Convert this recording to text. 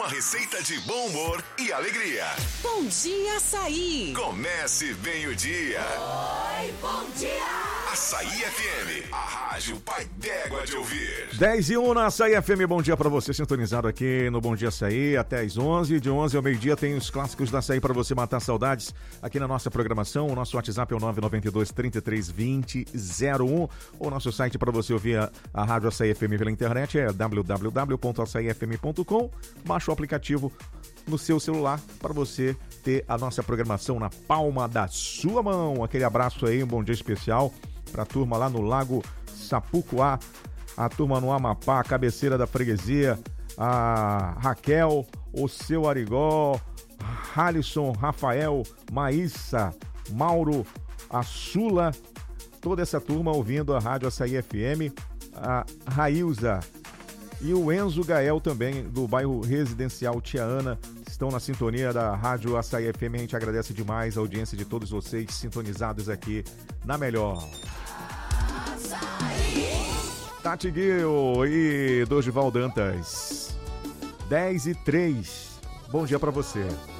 receita de bom humor e alegria. Bom dia, Açaí. Comece bem o dia. Oi, bom dia. Açaí FM, a rádio pai d'égua de ouvir. 10:01 na Açaí FM, bom dia pra você, sintonizado aqui no Bom Dia Açaí, até às 11, de 11 ao meio-dia tem os clássicos da Açaí pra você matar saudades aqui na nossa programação. O nosso WhatsApp é o 992-33-2001. O nosso site pra você ouvir a Rádio Açaí FM pela internet é www.açaifm.com. Baixa o aplicativo no seu celular para você ter a nossa programação na palma da sua mão. Aquele abraço aí, um bom dia especial para a turma lá no Lago Sapucoá, a turma no Amapá, cabeceira da freguesia, a Raquel, o seu Arigó, Halisson, Rafael, Maíssa, Mauro, a Sula, toda essa turma ouvindo a Rádio Açaí FM, a Railza e o Enzo Gael também, do bairro Residencial Tia Ana, estão na sintonia da Rádio Açaí FM. A gente agradece demais a audiência de todos vocês sintonizados aqui na melhor. Tati Gil e Dorival Dantas. 10:03. Bom dia pra você.